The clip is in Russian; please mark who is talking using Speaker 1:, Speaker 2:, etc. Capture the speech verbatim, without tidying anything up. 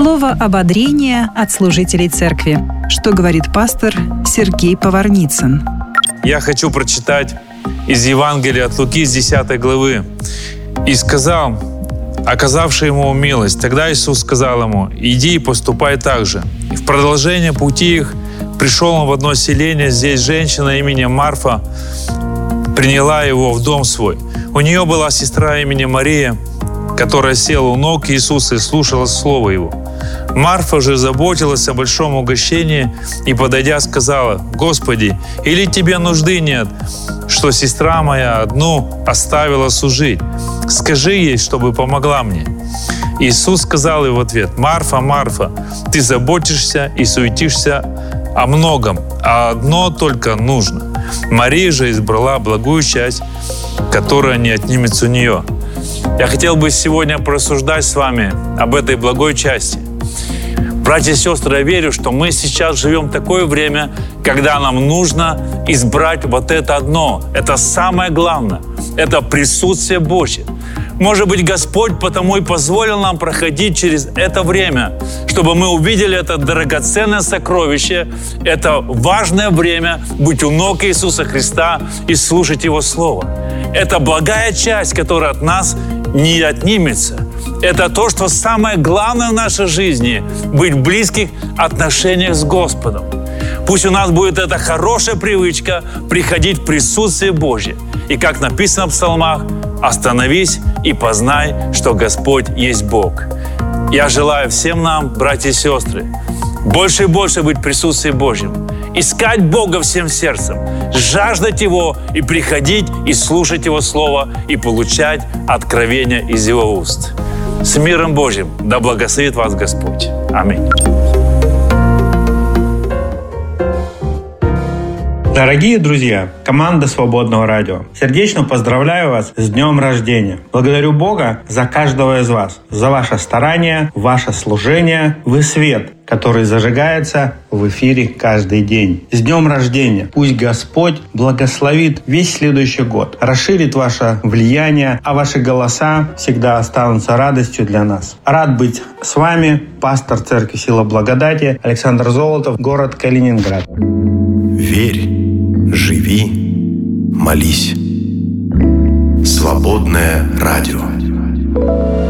Speaker 1: Слово ободрения от служителей церкви. Что говорит пастор Сергей Поварницын.
Speaker 2: Я хочу прочитать из Евангелия от Луки с десятой главы. «И сказал, оказавший ему милость, тогда Иисус сказал ему: иди и поступай так же. И в продолжение пути их пришел он в одно селение, здесь женщина именем Марфа приняла его в дом свой. У нее была сестра именем Мария, которая села у ног Иисуса и слушала слово Его. Марфа же заботилась о большом угощении и, подойдя, сказала: Господи, или тебе нужды нет, что сестра моя одну оставила служить? Скажи ей, чтобы помогла мне. Иисус сказал ей в ответ: Марфа, Марфа, ты заботишься и суетишься о многом, а одно только нужно. Мария же избрала благую часть, которая не отнимется у нее». Я хотел бы сегодня порассуждать с вами об этой благой части. Братья и сестры, я верю, что мы сейчас живем в такое время, когда нам нужно избрать вот это одно. Это самое главное. Это присутствие Божье. Может быть, Господь потому и позволил нам проходить через это время, чтобы мы увидели это драгоценное сокровище, это важное время быть у ног Иисуса Христа и слушать Его Слово. Это благая часть, которая от нас не отнимется. Это то, что самое главное в нашей жизни – быть в близких отношениях с Господом. Пусть у нас будет эта хорошая привычка приходить в присутствие Божье. И как написано в псалмах: «Остановись и познай, что Господь есть Бог». Я желаю всем нам, братья и сестры, больше и больше быть в присутствии Божьем, искать Бога всем сердцем, жаждать Его и приходить и слушать Его Слово и получать откровения из Его уст. С миром Божьим! Да благословит вас Господь! Аминь!
Speaker 3: Дорогие друзья, команда Свободного радио, сердечно поздравляю вас с днем рождения. Благодарю Бога за каждого из вас, за ваше старание, ваше служение. Вы свет, который зажигается в эфире каждый день. С днем рождения! Пусть Господь благословит весь следующий год, расширит ваше влияние, а ваши голоса всегда останутся радостью для нас. Рад быть с вами, пастор Церкви Сила Благодати Александр Золотов, город Калининград.
Speaker 4: Верь, живи, молись. Свободное радио.